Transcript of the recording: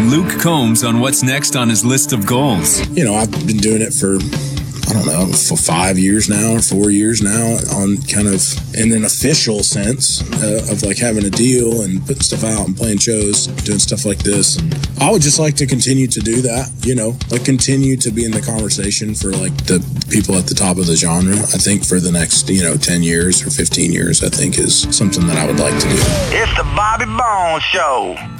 Luke Combs on what's next on his list of goals. You know, I've been doing it for, I don't know, for 5 years now or 4 years now on kind of in an official sense of like having a deal and putting stuff out and playing shows, doing stuff like this. And I would just like to continue to do that, you know, like continue to be in the conversation for like the people at the top of the genre. I think for the next, 10 years or 15 years, I think is something that I would like to do. It's the Bobby Bones Show.